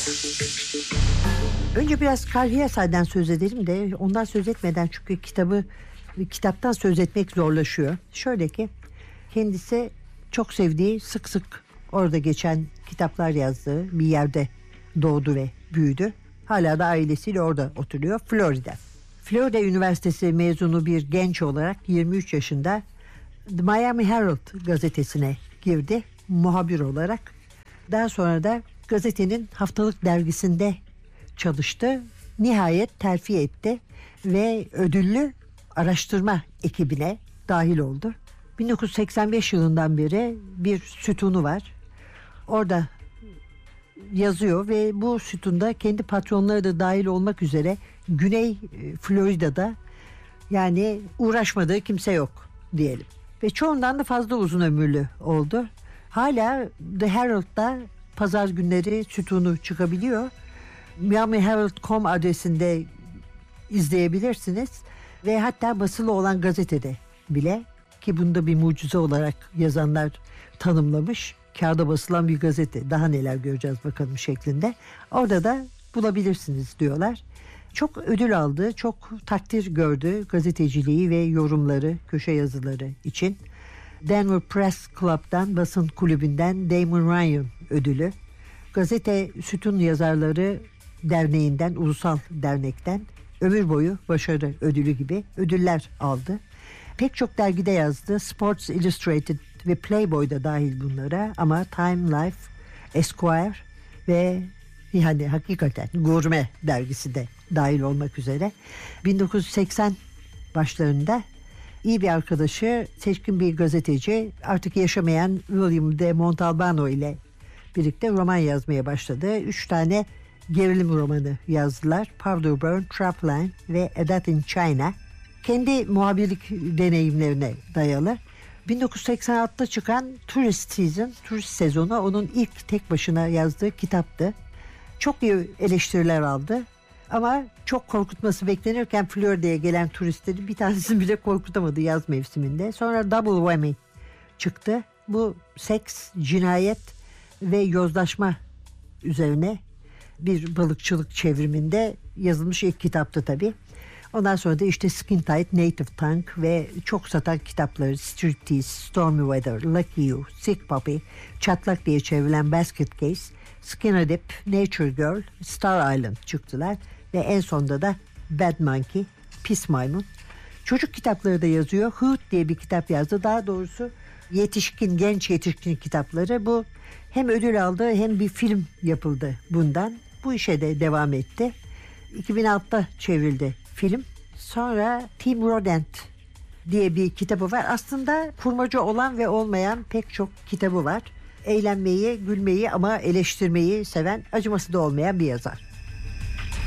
Önce biraz Carl Hiaasen'den söz edelim de ondan söz etmeden çünkü kitaptan söz etmek zorlaşıyor. Şöyle ki kendisi çok sevdiği sık sık orada geçen kitaplar yazdığı bir yerde doğdu ve büyüdü. Hala da ailesiyle orada oturuyor. Florida Üniversitesi mezunu bir genç olarak 23 yaşında The Miami Herald gazetesine girdi muhabir olarak. Daha sonra da gazetenin haftalık dergisinde çalıştı. Nihayet terfi etti ve ödüllü araştırma ekibine dahil oldu. 1985 yılından beri bir sütunu var. Orada yazıyor ve bu sütunda kendi patronları da dahil olmak üzere Güney Florida'da yani uğraşmadığı kimse yok diyelim. Ve çoğundan da fazla uzun ömürlü oldu. Hala The Herald'da pazar günleri sütunu çıkabiliyor. MiamiHerald.com adresinde izleyebilirsiniz. Ve hatta basılı olan gazetede bile, ki bunda bir mucize olarak yazanlar tanımlamış, kağıda basılan bir gazete, daha neler göreceğiz bakalım şeklinde. Orada da bulabilirsiniz diyorlar. Çok ödül aldı, çok takdir gördü gazeteciliği ve yorumları, köşe yazıları için. Denver Press Club'dan, basın kulübünden Damon Ryan ödülü, Gazete Sütun Yazarları Derneği'nden, ulusal dernekten ömür boyu başarı ödülü gibi ödüller aldı. Pek çok dergide yazdı. Sports Illustrated ve Playboy da dahil bunlara, ama Time, Life, Esquire ve yani hakikaten Gurme dergisi de dahil olmak üzere 1980 başlarında iyi bir arkadaşı, seçkin bir gazeteci, artık yaşamayan William de Montalbano ile birlikte roman yazmaya başladı. 3 tane gerilim romanı yazdılar. Powder Burn, Trapline ve A Death in China. Kendi muhabirlik deneyimlerine dayalı. 1986'da çıkan Tourist sezonu onun ilk tek başına yazdığı kitaptı. Çok iyi eleştiriler aldı. Ama çok korkutması beklenirken Florida'ya gelen turistleri bir tanesini bile korkutamadı yaz mevsiminde. Sonra Double Whammy çıktı. Bu seks, cinayet ve yozlaşma üzerine bir balıkçılık çevriminde yazılmış ilk kitaptı tabii. Ondan sonra da işte Skin Tight, Native Tongue ve çok satan kitapları Striptease, Stormy Weather, Lucky You, Sick Puppy, Çatlak diye çevrilen Basket Case, Skinner Dip, Nature Girl, Star Island çıktılar ve en sonunda da Bad Monkey, Pis Maymun. Çocuk kitapları da yazıyor. Hoot diye bir kitap yazdı. Daha doğrusu genç yetişkin kitapları. Bu hem ödül aldı hem bir film yapıldı bundan. Bu işe de devam etti. 2006'da çevrildi film. Sonra Tim Rodent diye bir kitabı var. Aslında kurmaca olan ve olmayan pek çok kitabı var. Eğlenmeyi, gülmeyi ama eleştirmeyi seven, acıması da olmayan bir yazar.